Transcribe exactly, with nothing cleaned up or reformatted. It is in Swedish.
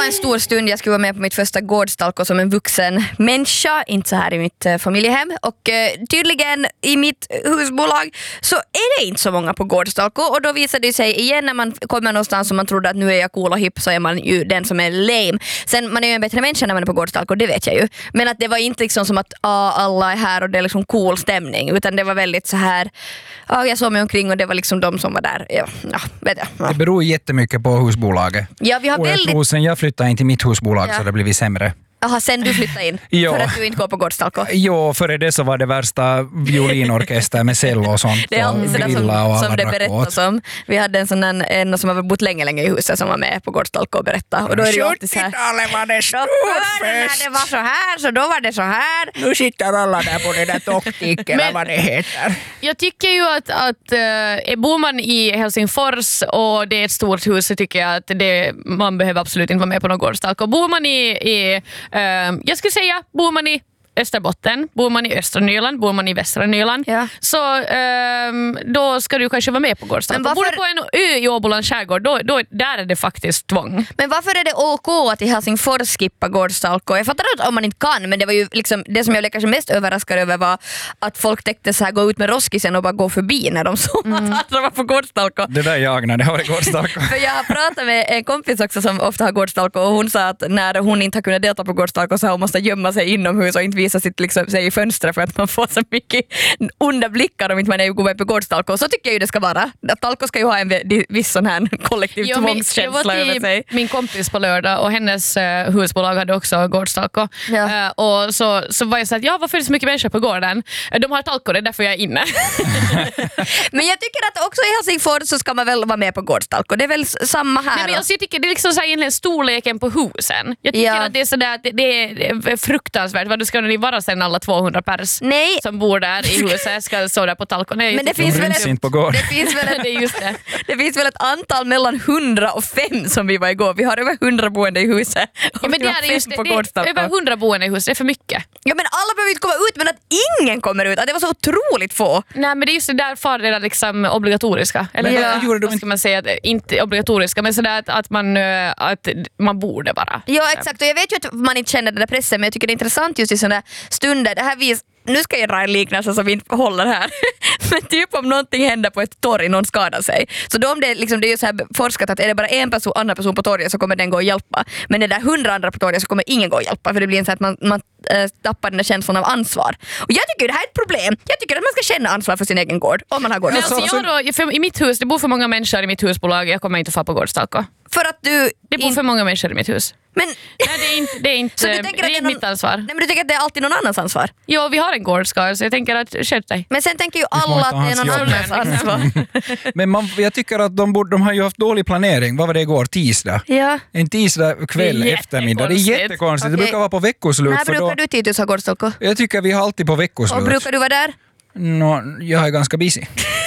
en stor stund. Jag skulle vara med på mitt första gårdstalko som en vuxen människa, inte så här i mitt eh, familjehem. Och eh, tydligen i mitt husbolag så är det inte så många på gårdstalko. Och då visar det sig igen när man kommer någonstans och man trodde att nu är jag cool och hipp, så är man ju den som är lame. Sen man är ju en bättre människa när man är på gårdstalko, det vet jag ju. Men att det var inte liksom som att ah, alla är här och det är liksom cool stämning, utan det var väldigt så här, ah, jag såg mig omkring och det var liksom de som var där. Ja, ja, vet jag. Ja. Det beror jättemycket på husbolaget. Ja, vi har och jag väldigt... tror sen jag flyttade in till mitt husbolag Ja. så det blev sämre. Jaha, sen du flyttade in Ja. för att du inte går på gårdstalko. Jo, före det så var det värsta violinorkester med cello och sånt. Det är alltid sådär grilla som, och alla som det drack berättas åt. om. Vi hade en sån där, en som har bott länge länge i huset som var med på gårdstalko och berättade. Och då är det ju alltid så här. sjuttiotalet var det stor När fest. det var så här, så då var det så här. Nu sitter alla där på det där toktik eller Men- vad det heter. Jag tycker ju att, att äh, bor man i Helsingfors och det är ett stort hus, så tycker jag att det, man behöver absolut inte vara med på någon gårdstalko. Bor man i, i äh, jag skulle säga, bor man i Österbotten, bor man i östra Nyland, bor man i västra Nyland, Ja. så ähm, då ska du kanske vara med på gårdstalko. Men varför- Bor du på en ö i Åbolands skärgård, då, då, där är det faktiskt tvång. Men varför är det OK att i Helsingfors skippa gårdstalko? Jag fattar att om man inte kan, men det var ju liksom, det som jag blev kanske mest överraskad över var att folk täckte så här, gå ut med roskisen och bara gå förbi när de såg Mm. att andra var på gårdstalko. Det där jag när det har varit gårdstalko. För jag har pratat med en kompis också som ofta har gårdstalko och hon sa att när hon inte har kunnat delta på gårdstalko så har hon måste gömma sig inomhus och inte visa sitt, liksom, sig i fönstret för att man får så mycket onda blickar om inte man är god på gårdstalko. Så tycker jag ju det ska vara. Att talko ska ju ha en viss sån här kollektiv Jo, men tvångskänsla jag var över till sig. min kompis på lördag och hennes uh, husbolag hade också gårdstalko. Ja. Uh, och så, så var jag så att ja, varför är det så mycket människor på gården? Uh, de har talko, det är därför jag är inne. Men jag tycker att också i Helsingfors så ska man väl vara med på gårdstalko. Det är väl s- samma här. Nej, men alltså, jag tycker det är liksom så här, egentligen storleken på husen. Jag tycker Ja. att det är sådär att det, det är fruktansvärt. Vad ska ni vara sen alla tvåhundra pers Nej. som bor där i huset ska stå där på talko? Nej, Men det De finns väl ryms ett, inte på gården. det finns väl ett, det är just det. det finns väl ett antal mellan hundra och fem som vi var igår. Vi har över hundra boende i huset. Och Ja, men vi det var är just fem det, på det är gårdstalko. över hundra boende i huset, det är för mycket. Ja, men alla behöver inte komma ut, men att ingen kommer ut. Att det var så otroligt få. Nej, men det är just det där för det där liksom obligatoriska. Eller Ja. vad- Gjorde de vad inte- ska man säga? Att, inte obligatoriska, men sådär att, att, man, eh, att man borde vara. Ja, exakt. Och jag vet ju att man inte känner den där pressen, men jag tycker det är intressant just i sådana stunder. Det här vis, nu ska jag dra en liknelse som vi inte håller här. Men typ om någonting händer på ett torg, någon skadar sig. Så då om det, liksom, det är ju så här forskat att är det bara en person, annan person på torget så kommer den gå och hjälpa. Men är det där hundra andra på torget så kommer ingen gå och hjälpa. För det blir en så att man, man äh, tappar den där känslan av ansvar. Och jag tycker det här är ett problem. Jag tycker att man ska känna ansvar för sin egen gård. Om man har gård. Men så- alltså, jag då, för, i mitt hus, det bor för många människor i mitt husbolag. Jag kommer inte att få på gårdstalko. För att du... Det bor in- för många människor i mitt hus. Men... Nej, det är inte, det är inte, Så du det tänker är att det är inte någon- mitt ansvar. Nej, men du tänker att det är alltid någon annans ansvar? Jo, vi har en gårdskar, så jag tänker att sköt dig. Men sen tänker ju får alla inte att ha det är någon hans jobb. annans ansvar. Men man, jag tycker att de, borde, de har ju haft dålig planering. Vad var det igår? Tisdag? Ja. En tisdag kväll, Det är eftermiddag. Det är jättekonstigt. jättekonstigt. Det Okej. brukar vara på veckoslut. När För brukar då, du Titus ha gårdstalko? jag tycker vi har alltid på veckoslut. Och brukar du vara där? Nå, jag är ganska busy.